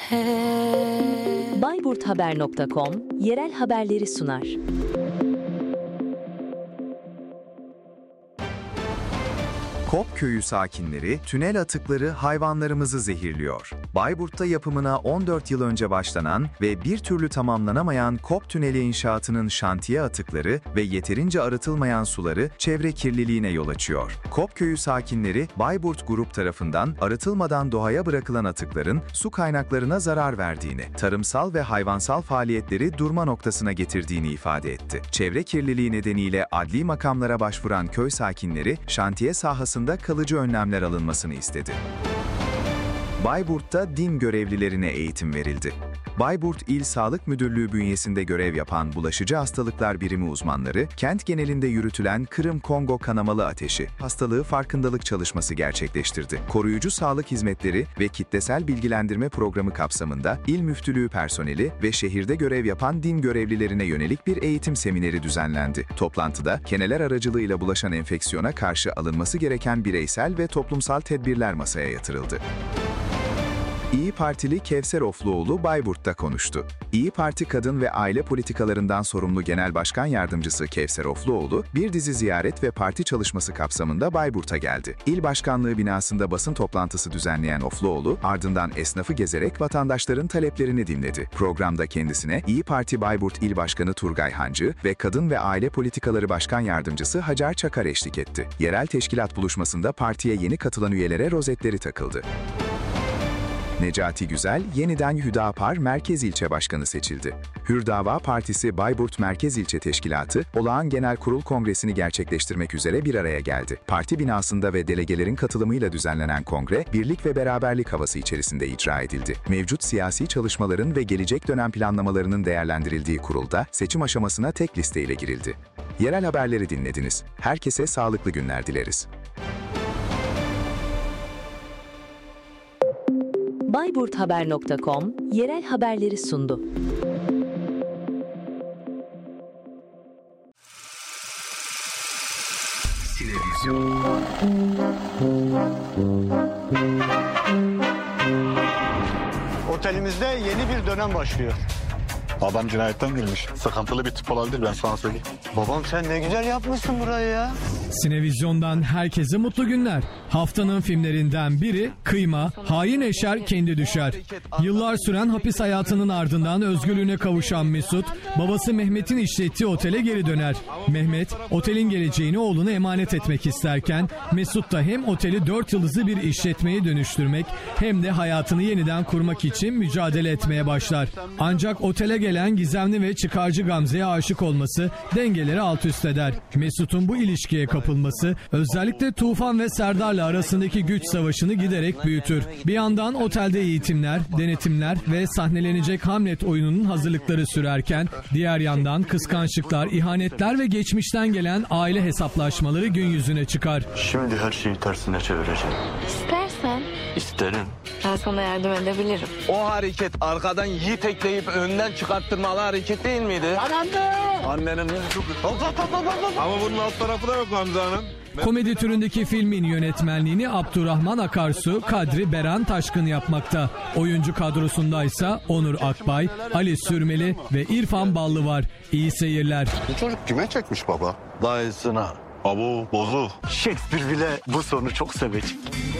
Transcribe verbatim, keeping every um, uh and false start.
hep. Bayburthaber nokta com yerel haberleri sunar. Kop köyü sakinleri, tünel atıkları hayvanlarımızı zehirliyor. Bayburt'ta yapımına on dört yıl önce başlanan ve bir türlü tamamlanamayan Kop Tüneli inşaatının şantiye atıkları ve yeterince arıtılmayan suları çevre kirliliğine yol açıyor. Kop köyü sakinleri, Bayburt Grup tarafından arıtılmadan doğaya bırakılan atıkların su kaynaklarına zarar verdiğini, tarımsal ve hayvansal faaliyetleri durma noktasına getirdiğini ifade etti. Çevre kirliliği nedeniyle adli makamlara başvuran köy sakinleri, şantiye sahası kalıcı önlemler alınmasını istedi. Bayburt'ta din görevlilerine eğitim verildi. Bayburt İl Sağlık Müdürlüğü bünyesinde görev yapan bulaşıcı hastalıklar birimi uzmanları, kent genelinde yürütülen Kırım-Kongo kanamalı ateşi hastalığı farkındalık çalışması gerçekleştirdi. Koruyucu sağlık hizmetleri ve kitlesel bilgilendirme programı kapsamında İl Müftülüğü personeli ve şehirde görev yapan din görevlilerine yönelik bir eğitim semineri düzenlendi. Toplantıda keneler aracılığıyla bulaşan enfeksiyona karşı alınması gereken bireysel ve toplumsal tedbirler masaya yatırıldı. İyi Partili Kevser Ofluoğlu Bayburt'ta konuştu. İyi Parti Kadın ve Aile Politikalarından sorumlu Genel Başkan Yardımcısı Kevser Ofluoğlu, bir dizi ziyaret ve parti çalışması kapsamında Bayburt'a geldi. İl Başkanlığı binasında basın toplantısı düzenleyen Ofluoğlu, ardından esnafı gezerek vatandaşların taleplerini dinledi. Programda kendisine İyi Parti Bayburt İl Başkanı Turgay Hancı ve Kadın ve Aile Politikaları Başkan Yardımcısı Hacer Çakar eşlik etti. Yerel teşkilat buluşmasında partiye yeni katılan üyelere rozetleri takıldı. Necati Güzel, yeniden Hüdapar Merkez İlçe Başkanı seçildi. Hürdava Partisi Bayburt Merkez İlçe Teşkilatı, Olağan Genel Kurul Kongresini gerçekleştirmek üzere bir araya geldi. Parti binasında ve delegelerin katılımıyla düzenlenen kongre, birlik ve beraberlik havası içerisinde icra edildi. Mevcut siyasi çalışmaların ve gelecek dönem planlamalarının değerlendirildiği kurulda, seçim aşamasına tek listeyle girildi. Yerel haberleri dinlediniz. Herkese sağlıklı günler dileriz. Bayburthaber nokta com yerel haberleri sundu. Sinevizyon. Otelimizde yeni bir dönem başlıyor. Adam cinayetten girmiş. Sıkıntılı bir tip olabilir, ben sana söyleyeyim. Babam sen ne güzel yapmışsın burayı ya. Sinevizyon'dan herkese mutlu günler. Haftanın filmlerinden biri Kıyma, Hain Eşer Kendi Düşer. Yıllar süren hapis hayatının ardından özgürlüğüne kavuşan Mesut, babası Mehmet'in işlettiği otele geri döner. Mehmet, otelin geleceğini oğluna emanet etmek isterken, Mesut da hem oteli dört yıldızlı bir işletmeye dönüştürmek hem de hayatını yeniden kurmak için mücadele etmeye başlar. Ancak otele gelen gizemli ve çıkarcı Gamze'ye aşık olması dengeleri alt üst eder. Mesut'un bu ilişkiye kapılması özellikle Tufan ve Serdar'la arasındaki güç savaşını giderek büyütür. Bir yandan otelde eğitimler, denetimler ve sahnelenecek Hamlet oyununun hazırlıkları sürerken diğer yandan kıskançlıklar, ihanetler ve geçmişten gelen aile hesaplaşmaları gün yüzüne çıkar. Şimdi her şeyi tersine çevireceğim. İstersen İsterim. ben sana yardım edebilirim. O hareket arkadan yiğit ekleyip önden çıkarttırmalı hareket değil miydi? Annenin Ama bunun alt tarafı da yok Hamza Hanım. Komedi türündeki filmin yönetmenliğini Abdurrahman Akarsu, Kadri Beran Taşkın yapmakta. Oyuncu kadrosundaysa Onur Akbay, Ali Sürmeli ve İrfan Ballı var. İyi seyirler. Bu çocuk kime çekmiş baba? Dayısına. Abo bozuk. Shakespeare bile bu sonu çok sevecek.